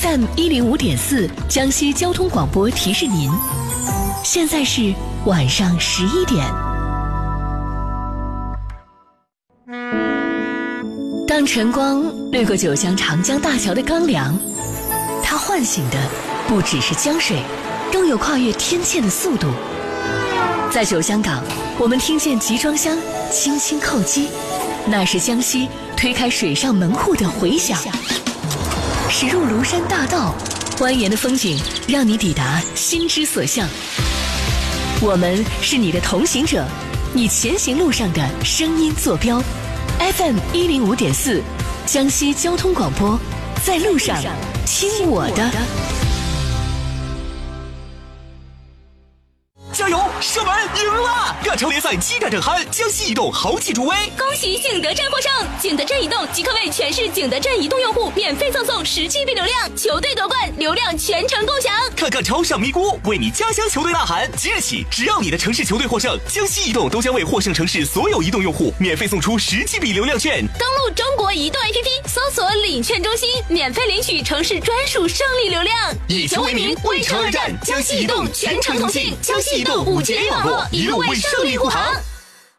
FM105.4江西交通广播提示您，现在是晚上11点。当晨光掠过九江长江大桥的钢梁，它唤醒的不只是江水，更有跨越天堑的速度。在九江港，我们听见集装箱轻轻叩击，那是江西推开水上门户的回响。驶入庐山大道，蜿蜒的风景让你抵达心之所向。我们是你的同行者，你前行路上的声音坐标。FM105.4江西交通广播，在路上听我的。 加油！射门赢了！亚超联赛激战正酣，江西移动豪气助威！ 恭喜景德镇获胜！景德镇移动即刻为全市景德镇移动用户免费赠送10GB 流量，球队夺冠，流量全程共享。 看看超上咪咕，为你家乡球队呐喊！即日起，只要你的城市球队获胜，江西移动都将为获胜城市所有移动用户免费送出10GB 流量券。 登录中国移动 APP， 搜索领券中心，免费领取城市专属胜利流量。 以球为名，为城而战，江西移动全程同信，江西移动5G 网络，一路为胜利护航。